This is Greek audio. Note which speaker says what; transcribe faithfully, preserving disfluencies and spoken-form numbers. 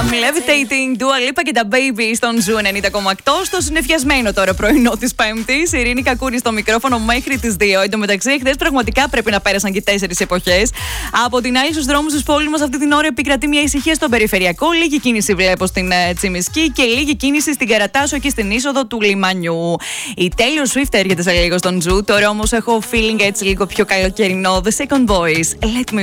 Speaker 1: Levitating, Dua Lipa και τα Baby στον Ζου ενενήντα κόμμα οκτώ. Στο συννεφιασμένο τώρα πρωινό τη Πέμπτης. Ειρήνη Κακούρη στο μικρόφωνο μέχρι τις δύο. Εν τω μεταξύ, χθες πραγματικά πρέπει να πέρασαν και τέσσερις εποχές. Από την άλλη, στους δρόμους της πόλης μας αυτή την ώρα επικρατεί μια ησυχία στον περιφερειακό. Λίγη κίνηση βλέπω στην uh, Τσιμισκή και λίγη κίνηση στην Καρατάσο και στην είσοδο του λιμανιού. Η Taylor Swift έρχεται σε λίγο στον Ζου. Τώρα όμως έχω feeling έτσι λίγο πιο καλοκαιρινό. The Second Voice. Let me